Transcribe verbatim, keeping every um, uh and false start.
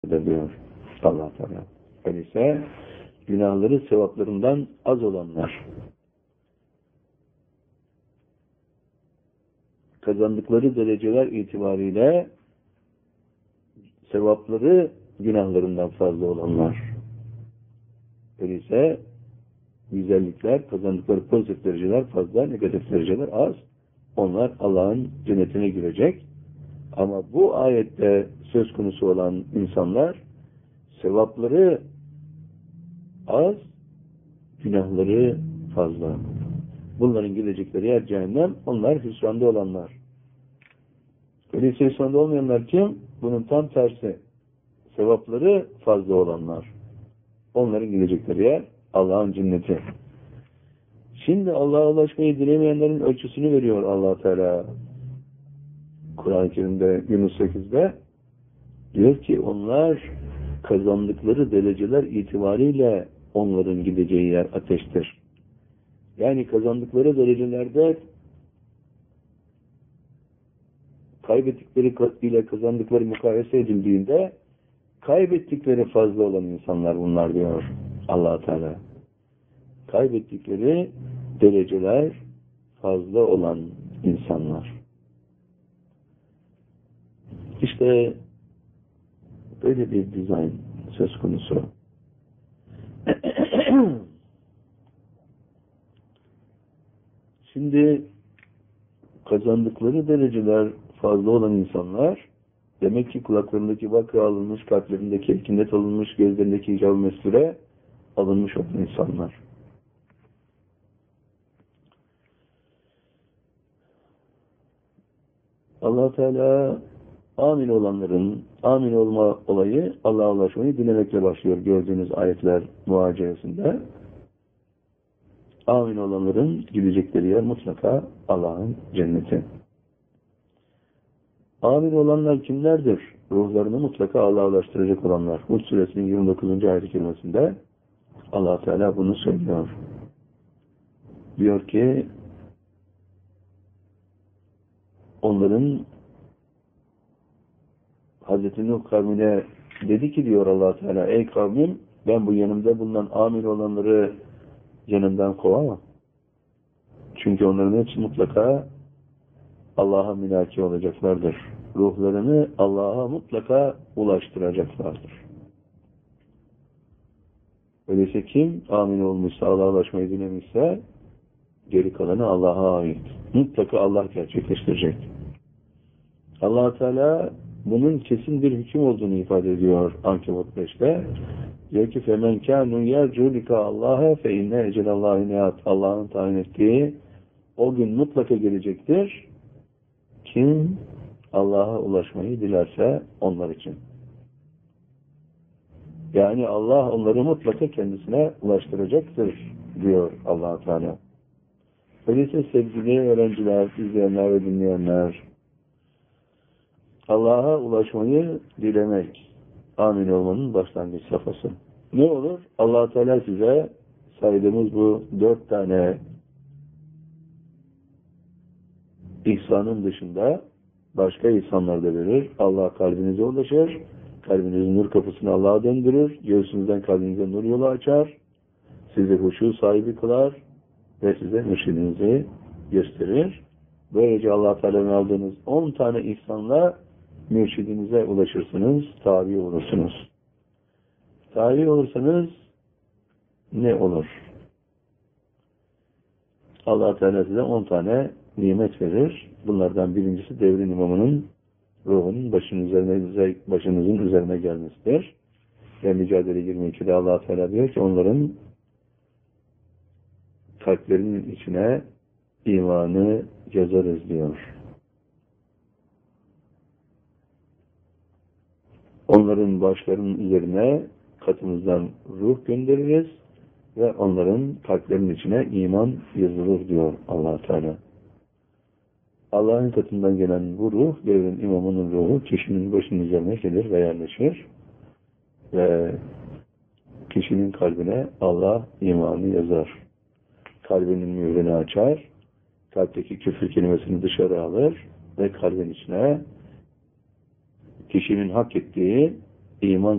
diyor Allah Teala. Öyleyse günahları sevaplarından az olanlar, kazandıkları dereceler itibariyle sevapları günahlarından fazla olanlar. Öyleyse güzellikler, kazandıkları pozitif dereceler fazla, negatif dereceler az. Onlar Allah'ın cennetine girecek. Ama bu ayette söz konusu olan insanlar sevapları az, günahları fazla. Bunların gidecekleri yer cehennem, onlar hüsranda olanlar. Öyleyse hüsranda olmayanlar kim? Bunun tam tersi. Sevapları fazla olanlar. Onların gidecekleri yer Allah'ın cenneti. Şimdi Allah'a ulaşmayı dilemeyenlerin ölçüsünü veriyor Allah Teala. Kur'an-ı Kerim'de Yunus sekizde diyor ki onlar kazandıkları dereceler itibariyle onların gideceği yer ateştir. Yani kazandıkları derecelerde kaybettikleri ile kazandıkları mukayese edildiğinde kaybettikleri fazla olan insanlar bunlar diyor Allah Teala. Kaybettikleri dereceler fazla olan insanlar. İşte böyle bir dizayn söz konusu. Şimdi kazandıkları dereceler fazla olan insanlar demek ki kulaklarındaki vakı alınmış, kalplerindeki ekinet alınmış, gözlerindeki icab-ı mesure alınmış olan insanlar. Allah Teala amin olanların amin olma olayı Allah'a ulaşmayı dilemekle başlıyor. Gördüğünüz ayetler muhacirasında. Amin olanların gidecekleri yer mutlaka Allah'ın cenneti. Amin olanlar kimlerdir? Ruhlarını mutlaka Allah'a ulaştıracak olanlar. Hud suresinin yirmi dokuzuncu ayet-i kerimesinde Allah Teala bunu söylüyor. Diyor ki onların Hazreti Nuh kavmine dedi ki diyor Allah Teala, ey kavmim ben bu yanımda bulunan amin olanları yanımdan kovamam. Çünkü onların hepsi mutlaka Allah'a mülaki olacaklardır. Ruhlarını Allah'a mutlaka ulaştıracaklardır. Öyleyse kim amin olmuşsa, Allah'a ulaşmayı dilemişse geri kalanı Allah'a ait. Mutlaka Allah gerçekleştirecek. Allah Teala bunun kesin bir hüküm olduğunu ifade ediyor Ankebut beşte. Diyor ki فَمَنْ كَانُوا يَرْجُوا لِكَا اللّٰهَ فَاِنَّ اَجَلَ اللّٰهِ نِيَاتٍ Allah'ın tayin ettiği o gün mutlaka gelecektir. Kim Allah'a ulaşmayı dilerse onlar için. Yani Allah onları mutlaka kendisine ulaştıracaktır diyor Allah Teala. Öyleyse sevgili öğrenciler, izleyenler ve dinleyenler, Allah'a ulaşmayı dilemek, amin olmanın başlangıç safhası. Ne olur? Allah Teala size saydığımız bu dört tane ihsanın dışında başka ihsanlar da verir. Allah kalbinize ulaşır, kalbinizin nur kapısını Allah'a döndürür, göğsünüzden kalbinize nur yolu açar, sizi huşu sahibi kılar ve size mürşidinizi gösterir. Böylece Allah Teala'nın aldığınız on tane ihsanla mürşidinize ulaşırsınız, tabi olursunuz. Tabi olursanız ne olur? Allah Teala size on tane nimet verir. Bunlardan birincisi devrin imamının ruhunun başının üzerine, başınızın üzerine gelmesidir. Ve Mücadele yirmi ikide Allah Teala diyor ki onların kalplerinin içine imanı yazarız diyor. Onların başlarının üzerine katımızdan ruh göndeririz ve onların kalplerinin içine iman yazılır diyor Allah Teala. Allah'ın katından gelen bu ruh, devrin imamının ruhu kişinin başının üzerine gelir ve yerleşir ve kişinin kalbine Allah imanı yazar. Kalbinin mührünü açar, kalpteki küfür kelimesini dışarı alır ve kalbin içine kişinin hak ettiği iman